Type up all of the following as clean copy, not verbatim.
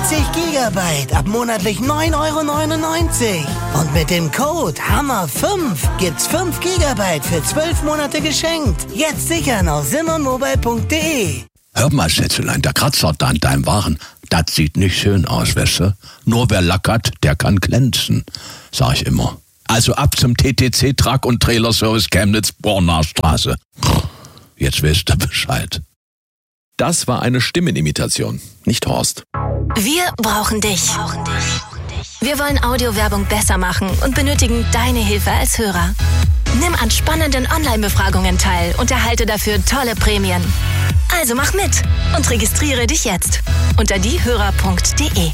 Gigabyte ab monatlich 9,99 €. Und mit dem Code HAMMER5 gibt's 5 Gigabyte für 12 Monate geschenkt. Jetzt sichern auf simonmobile.de. Hör mal, Schätzelein, der Kratzer da an deinem Wagen, das sieht nicht schön aus, weißt du? Nur wer Lack hat, der kann glänzen, sag ich immer. Also ab zum TTC Truck und Trailer Service Chemnitz, Bornaer Straße. Jetzt weißt du Bescheid. Das war eine Stimmenimitation, nicht Horst. Wir brauchen dich. Wir wollen Audiowerbung besser machen und benötigen deine Hilfe als Hörer. Nimm an spannenden Online-Befragungen teil und erhalte dafür tolle Prämien. Also mach mit und registriere dich jetzt unter diehörer.de.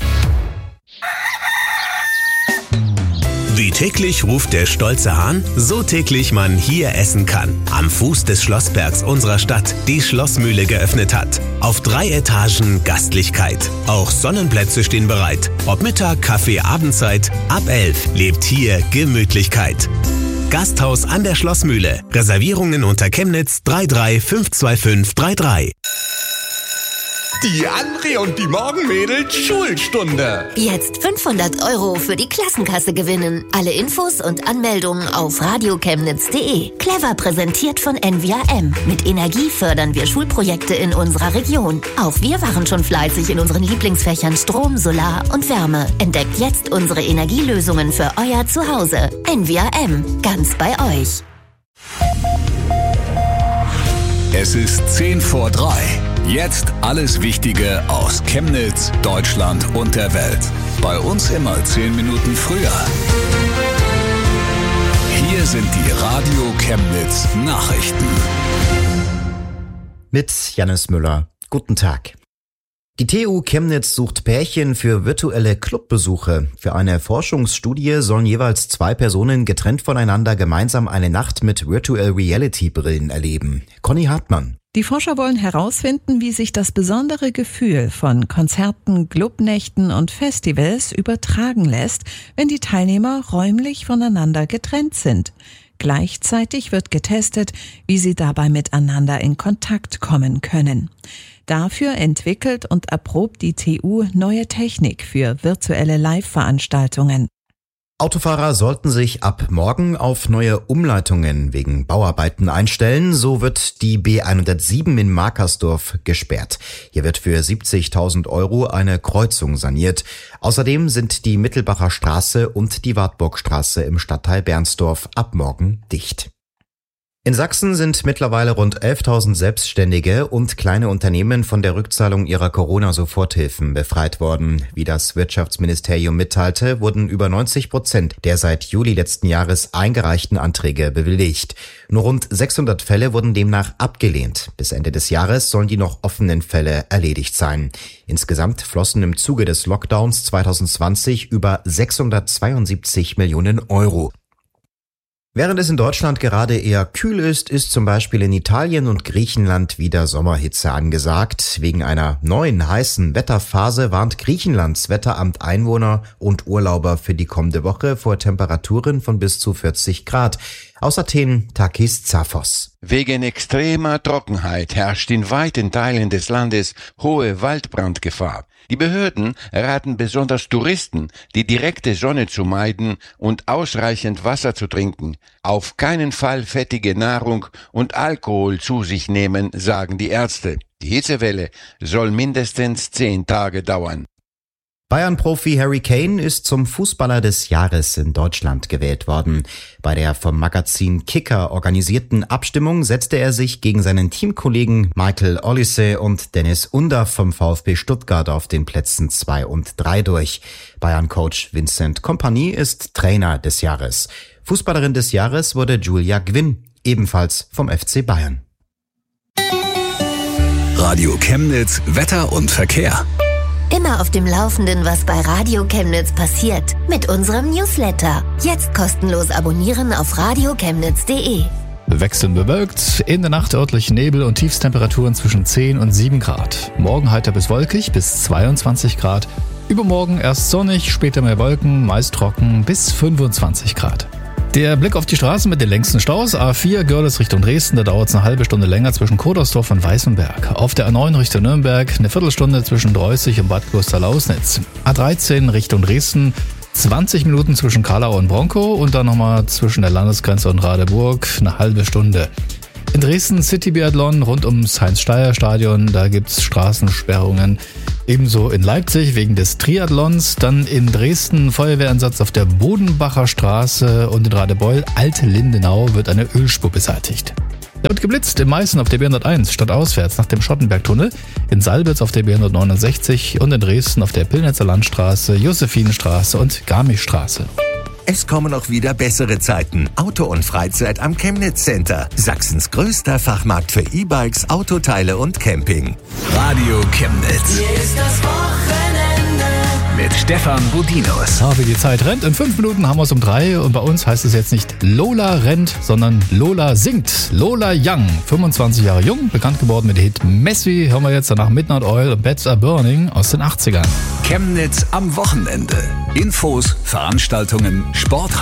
Wie täglich ruft der stolze Hahn, so täglich man hier essen kann. Am Fuß des Schlossbergs unserer Stadt die Schlossmühle geöffnet hat. Auf 3 Etagen Gastlichkeit. Auch Sonnenplätze stehen bereit. Ob Mittag, Kaffee, Abendzeit, ab 11 lebt hier Gemütlichkeit. Gasthaus an der Schlossmühle. Reservierungen unter Chemnitz 3352533. Die André und die Morgenmädels Schulstunde. Jetzt 500 € für die Klassenkasse gewinnen. Alle Infos und Anmeldungen auf radiochemnitz.de. Clever präsentiert von NVRM. Mit Energie fördern wir Schulprojekte in unserer Region. Auch wir waren schon fleißig in unseren Lieblingsfächern Strom, Solar und Wärme. Entdeckt jetzt unsere Energielösungen für euer Zuhause. NVRM. Ganz bei euch. Es ist 2:10. Jetzt alles Wichtige aus Chemnitz, Deutschland und der Welt. Bei uns immer 10 Minuten früher. Hier sind die Radio Chemnitz Nachrichten. Mit Jannis Müller. Guten Tag. Die TU Chemnitz sucht Pärchen für virtuelle Clubbesuche. Für eine Forschungsstudie sollen jeweils 2 Personen getrennt voneinander gemeinsam eine Nacht mit Virtual Reality Brillen erleben. Conny Hartmann. Die Forscher wollen herausfinden, wie sich das besondere Gefühl von Konzerten, Clubnächten und Festivals übertragen lässt, wenn die Teilnehmer räumlich voneinander getrennt sind. Gleichzeitig wird getestet, wie sie dabei miteinander in Kontakt kommen können. Dafür entwickelt und erprobt die TU neue Technik für virtuelle Live-Veranstaltungen. Autofahrer sollten sich ab morgen auf neue Umleitungen wegen Bauarbeiten einstellen. So wird die B107 in Markersdorf gesperrt. Hier wird für 70.000 € eine Kreuzung saniert. Außerdem sind die Mittelbacher Straße und die Wartburgstraße im Stadtteil Bernsdorf ab morgen dicht. In Sachsen sind mittlerweile rund 11.000 Selbstständige und kleine Unternehmen von der Rückzahlung ihrer Corona-Soforthilfen befreit worden. Wie das Wirtschaftsministerium mitteilte, wurden über 90% der seit Juli letzten Jahres eingereichten Anträge bewilligt. Nur rund 600 Fälle wurden demnach abgelehnt. Bis Ende des Jahres sollen die noch offenen Fälle erledigt sein. Insgesamt flossen im Zuge des Lockdowns 2020 über 672 Millionen €. Während es in Deutschland gerade eher kühl ist, ist zum Beispiel in Italien und Griechenland wieder Sommerhitze angesagt. Wegen einer neuen heißen Wetterphase warnt Griechenlands Wetteramt Einwohner und Urlauber für die kommende Woche vor Temperaturen von bis zu 40 Grad. Aus Athen, Takis Zaphos. Wegen extremer Trockenheit herrscht in weiten Teilen des Landes hohe Waldbrandgefahr. Die Behörden raten besonders Touristen, die direkte Sonne zu meiden und ausreichend Wasser zu trinken. Auf keinen Fall fettige Nahrung und Alkohol zu sich nehmen, sagen die Ärzte. Die Hitzewelle soll mindestens 10 Tage dauern. Bayern-Profi Harry Kane ist zum Fußballer des Jahres in Deutschland gewählt worden. Bei der vom Magazin Kicker organisierten Abstimmung setzte er sich gegen seinen Teamkollegen Michael Olise und Dennis Undaff vom VfB Stuttgart auf den Plätzen 2 und 3 durch. Bayern-Coach Vincent Kompany ist Trainer des Jahres. Fußballerin des Jahres wurde Julia Gwynn, ebenfalls vom FC Bayern. Radio Chemnitz, Wetter und Verkehr. Immer auf dem Laufenden, was bei Radio Chemnitz passiert. Mit unserem Newsletter. Jetzt kostenlos abonnieren auf radiochemnitz.de. Wechselnd bewölkt, in der Nacht örtlich Nebel und Tiefstemperaturen zwischen 10 und 7 Grad. Morgen heiter bis wolkig bis 22 Grad. Übermorgen erst sonnig, später mehr Wolken, meist trocken bis 25 Grad. Der Blick auf die Straße mit den längsten Staus. A4 Görlitz Richtung Dresden, da dauert es eine halbe Stunde länger zwischen Kodersdorf und Weißenberg. Auf der A9 Richtung Nürnberg eine Viertelstunde zwischen Dreußig und Bad Klosterlausnitz. A13 Richtung Dresden, 20 Minuten zwischen Kallau und Bronkow und dann nochmal zwischen der Landesgrenze und Radeburg eine halbe Stunde. In Dresden City Biathlon rund ums Heinz-Steier-Stadion, da gibt's Straßensperrungen. Ebenso in Leipzig wegen des Triathlons, dann in Dresden Feuerwehreinsatz auf der Bodenbacher Straße und in Radebeul Alt-Lindenau wird eine Ölspur beseitigt. Da wird geblitzt in Meißen auf der B101 stadtauswärts nach dem Schottenbergtunnel, in Salbitz auf der B169 und in Dresden auf der Pillnitzer Landstraße, Josephinenstraße und Garmischstraße. Es kommen auch wieder bessere Zeiten. Auto und Freizeit am Chemnitz Center. Sachsens größter Fachmarkt für E-Bikes, Autoteile und Camping. Radio Chemnitz. Hier ist das Wochenende. Mit Stefan Budinus. Wie die Zeit rennt. In 5 Minuten haben wir es um 3 und bei uns heißt es jetzt nicht Lola rennt, sondern Lola singt. Lola Young, 25 Jahre jung, bekannt geworden mit dem Hit Messi. Hören wir jetzt danach Midnight Oil und Beds Are Burning aus den 80ern. Chemnitz am Wochenende. Infos, Veranstaltungen, Sport.